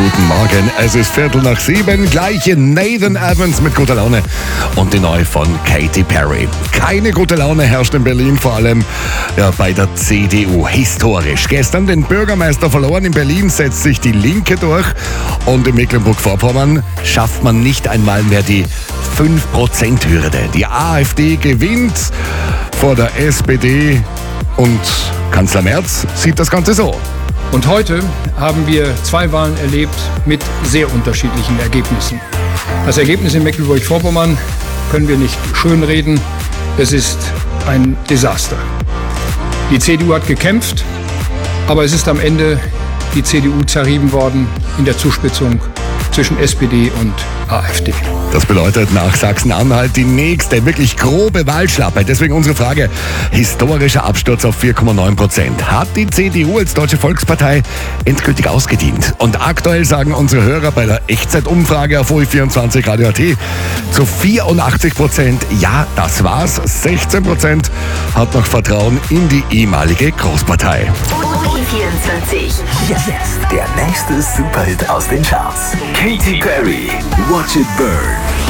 Guten Morgen, es ist 6:15, gleiche Nathan Evans mit guter Laune und die neue von Katy Perry. Keine gute Laune herrscht in Berlin, vor allem bei der CDU. Historisch. Gestern den Bürgermeister verloren. In Berlin setzt sich die Linke durch und in Mecklenburg-Vorpommern schafft man nicht einmal mehr die 5%-Hürde. Die AfD gewinnt vor der SPD und Kanzler Merz sieht das Ganze so. Und heute haben wir 2 Wahlen erlebt mit sehr unterschiedlichen Ergebnissen. Das Ergebnis in Mecklenburg-Vorpommern können wir nicht schönreden. Es ist ein Desaster. Die CDU hat gekämpft, aber es ist am Ende die CDU zerrieben worden in der Zuspitzung zwischen SPD und AfD. Das bedeutet nach Sachsen-Anhalt die nächste wirklich grobe Wahlschlappe. Deswegen unsere Frage: historischer Absturz auf 4,9%. Hat die CDU als Deutsche Volkspartei endgültig ausgedient? Und aktuell sagen unsere Hörer bei der Echtzeitumfrage auf OE24 Radio AT zu 84%, ja, das war's. 16% hat noch Vertrauen in die ehemalige Großpartei. OE24. Jetzt der nächste Superhit aus den Charts. Katy Perry, Watch It Burn.